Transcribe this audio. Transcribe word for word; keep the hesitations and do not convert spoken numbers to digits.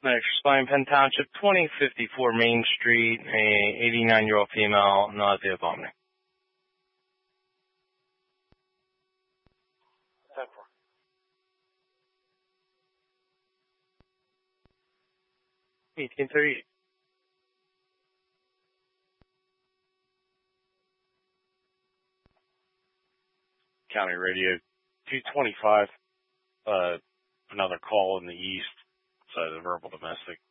Next, Spine Penn Township, twenty fifty-four Main Street, a eighty-nine-year-old female, nausea, vomiting. eighteen thirty. County Radio, two twenty-five, uh, another call in the east, so the verbal domestic.